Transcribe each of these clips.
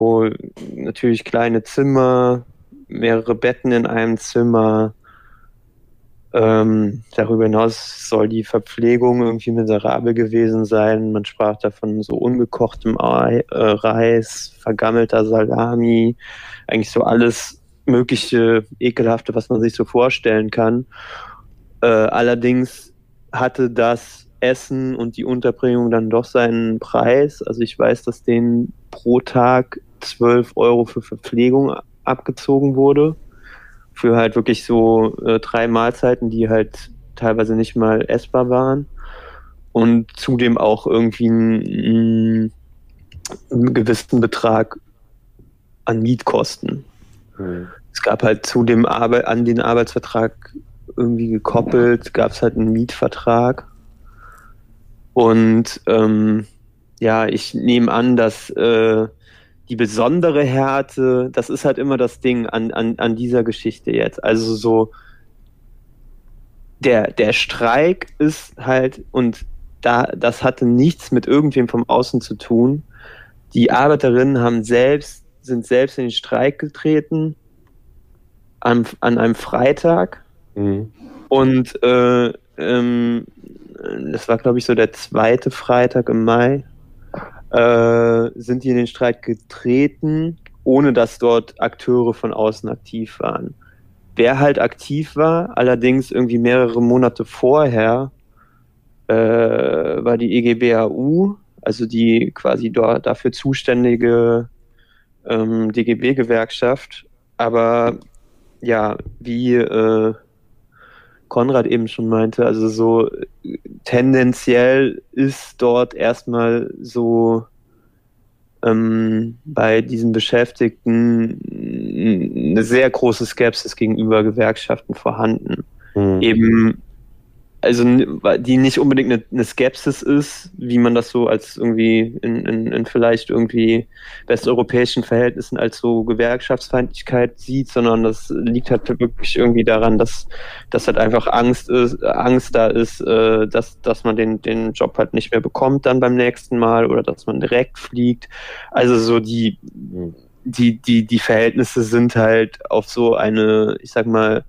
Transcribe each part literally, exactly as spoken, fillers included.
wo natürlich kleine Zimmer, mehrere Betten in einem Zimmer. Ähm, darüber hinaus soll die Verpflegung irgendwie miserabel gewesen sein. Man sprach davon so ungekochtem Ei, äh, Reis, vergammelter Salami, eigentlich so alles mögliche Ekelhafte, was man sich so vorstellen kann. Äh, allerdings hatte das Essen und die Unterbringung dann doch seinen Preis. Also ich weiß, dass denen pro Tag zwölf Euro für Verpflegung abgezogen wurde. Für halt wirklich so äh, drei Mahlzeiten, die halt teilweise nicht mal essbar waren. Und zudem auch irgendwie einen, einen gewissen Betrag an Mietkosten. Mhm. Es gab halt zu dem Arbe- an den Arbeitsvertrag irgendwie gekoppelt, gab es halt einen Mietvertrag. Und ähm, ja, ich nehme an, dass äh, die besondere Härte, das ist halt immer das Ding an, an, an dieser Geschichte jetzt. Also so, der, der Streik ist halt, und da, das hatte nichts mit irgendwem vom Außen zu tun. Die Arbeiterinnen haben selbst, sind selbst in den Streik getreten an, an einem Freitag. Mhm. Und äh, ähm, das war, glaube ich, so der zweite Freitag im Mai. Äh, sind die in den Streik getreten, ohne dass dort Akteure von außen aktiv waren. Wer halt aktiv war, allerdings irgendwie mehrere Monate vorher, äh, war die E G B A U, also die quasi dort dafür zuständige ähm, D G B-Gewerkschaft. Aber ja, wie äh, Konrad eben schon meinte, also so tendenziell ist dort erstmal so ähm, bei diesen Beschäftigten eine sehr große Skepsis gegenüber Gewerkschaften vorhanden. Mhm. Eben, also die nicht unbedingt eine, eine Skepsis ist, wie man das so als irgendwie in, in, in vielleicht irgendwie westeuropäischen Verhältnissen als so Gewerkschaftsfeindlichkeit sieht, sondern das liegt halt wirklich irgendwie daran, dass, dass halt einfach Angst ist, Angst da ist, äh, dass, dass man den, den Job halt nicht mehr bekommt dann beim nächsten Mal oder dass man direkt fliegt. Also so die, die, die, die Verhältnisse sind halt auf so eine, ich sag mal,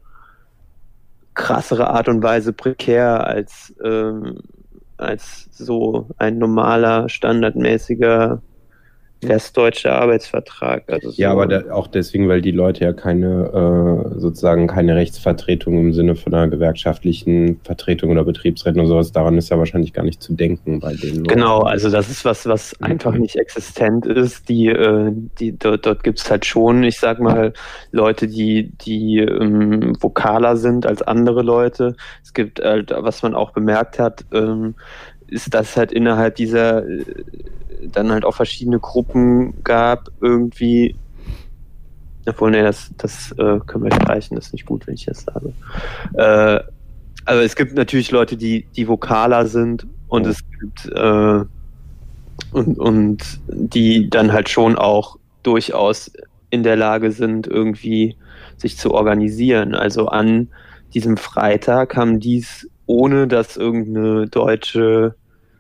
krassere Art und Weise prekär als, ähm, als so ein normaler, standardmäßiger westdeutscher Arbeitsvertrag. Also so. Ja, aber da, auch deswegen, weil die Leute ja keine, äh, sozusagen keine Rechtsvertretung im Sinne von einer gewerkschaftlichen Vertretung oder Betriebsräten oder sowas, daran ist ja wahrscheinlich gar nicht zu denken bei denen. Genau, also das ist was, was mhm. einfach nicht existent ist. Die, äh, die, dort, dort gibt es halt schon, ich sag mal, Leute, die, die ähm, vokaler sind als andere Leute. Es gibt halt, was man auch bemerkt hat, ähm, ist, dass halt innerhalb dieser äh, dann halt auch verschiedene Gruppen gab, irgendwie, obwohl, ne, das, das äh, können wir streichen, das ist nicht gut, wenn ich das sage. Äh, aber es gibt natürlich Leute, die, die vokaler sind und es gibt äh, und, und die dann halt schon auch durchaus in der Lage sind, irgendwie sich zu organisieren. Also an diesem Freitag haben dies, ohne dass irgendeine deutsche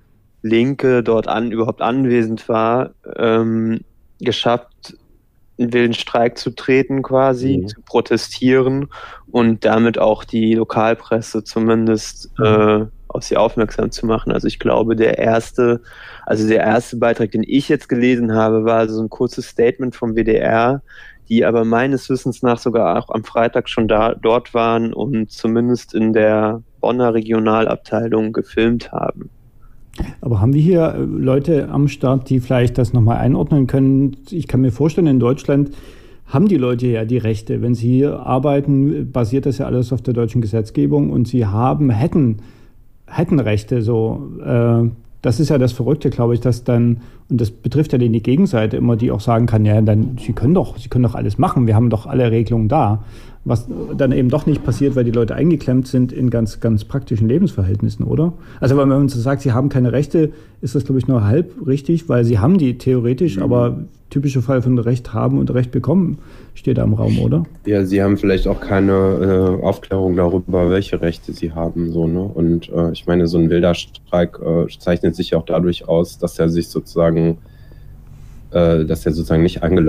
Linke dort an, überhaupt anwesend war, ähm, geschafft, in wilden Streik zu treten quasi, mhm. zu protestieren und damit auch die Lokalpresse zumindest mhm. äh, auf sie aufmerksam zu machen. Also ich glaube, der erste, also der erste Beitrag, den ich jetzt gelesen habe, war so ein kurzes Statement vom W D R, die aber meines Wissens nach sogar auch am Freitag schon da, dort waren und zumindest in der Bonner Regionalabteilung gefilmt haben. Aber haben wir hier Leute am Start, die vielleicht das nochmal einordnen können? Ich kann mir vorstellen, in Deutschland haben die Leute ja die Rechte. Wenn sie hier arbeiten, basiert das ja alles auf der deutschen Gesetzgebung und sie haben, hätten, hätten Rechte. So, äh, das ist ja das Verrückte, glaube ich, dass dann, und das betrifft ja die Gegenseite immer, die auch sagen kann, ja, dann, sie können doch, sie können doch alles machen, wir haben doch alle Regelungen da. Was dann eben doch nicht passiert, weil die Leute eingeklemmt sind in ganz, ganz praktischen Lebensverhältnissen, oder? Also wenn man so sagt, sie haben keine Rechte, ist das, glaube ich, nur halb richtig, weil sie haben die theoretisch, mhm. aber typischer Fall von Recht haben und Recht bekommen steht da im Raum, oder? Ja, sie haben vielleicht auch keine äh, Aufklärung darüber, welche Rechte sie haben, so, ne? Und äh, ich meine, so ein wilder Streik äh, zeichnet sich auch dadurch aus, dass er sich sozusagen, äh, dass er sozusagen nicht angelassen